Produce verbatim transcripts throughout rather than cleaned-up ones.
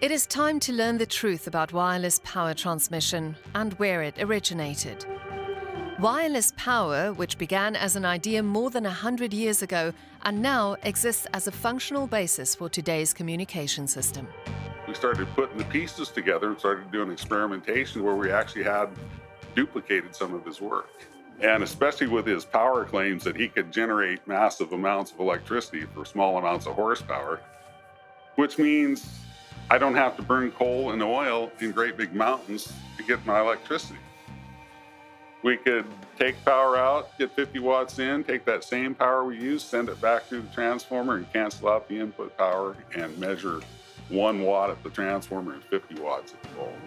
It is time to learn the truth about wireless power transmission and where it originated. Wireless power, which began as an idea more than a hundred years ago and now exists as a functional basis for today's communication system. We started putting the pieces together and started doing experimentation where we actually had duplicated some of his work. And especially with his power claims that he could generate massive amounts of electricity for small amounts of horsepower, which means I don't have to burn coal and oil in great big mountains to get my electricity. We could take power out, get fifty watts in, take that same power we use, send it back through the transformer and cancel out the input power and measure one watt at the transformer and fifty watts at the bulb.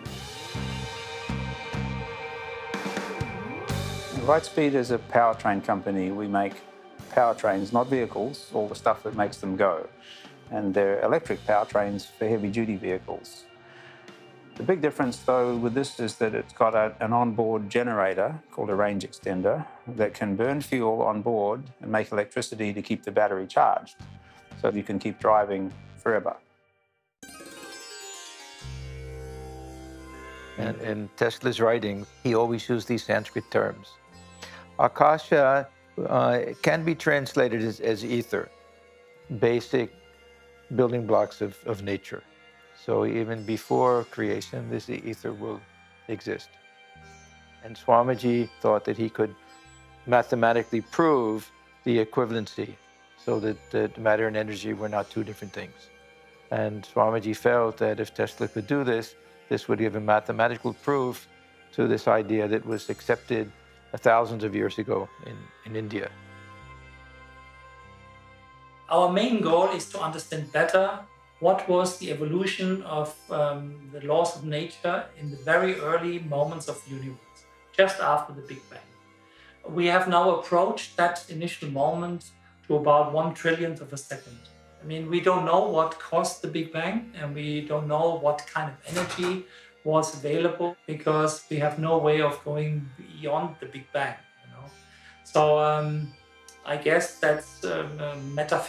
Lightspeed is a powertrain company. We make powertrains, not vehicles, all the stuff that makes them go. And they're electric powertrains for heavy-duty vehicles. The big difference, though, with this is that it's got a, an onboard generator called a range extender that can burn fuel on board and make electricity to keep the battery charged, so you can keep driving forever. And in Tesla's writing, he always used these Sanskrit terms. Akasha uh, can be translated as, as ether, basic building blocks of, of nature. So even before creation, this ether will exist. And Swamiji thought that he could mathematically prove the equivalency so that, that matter and energy were not two different things. And Swamiji felt that if Tesla could do this, this would give a mathematical proof to this idea that was accepted thousands of years ago in, in India. Our main goal is to understand better what was the evolution of um, the laws of nature in the very early moments of the universe, just after the Big Bang. We have now approached that initial moment to about one trillionth of a second. I mean, we don't know what caused the Big Bang, and we don't know what kind of energy was available because we have no way of going beyond the Big Bang, you know. So um, I guess that's um, a metaphysical